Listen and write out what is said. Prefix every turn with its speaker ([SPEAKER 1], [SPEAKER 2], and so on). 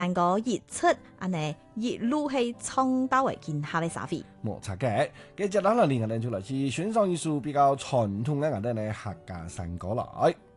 [SPEAKER 1] 個熱出，一路係創造為今下嘅社會。
[SPEAKER 2] 冇錯嘅，跟住落嚟我哋就來自選上一首比較傳統嘅我哋嘅客家山歌啦。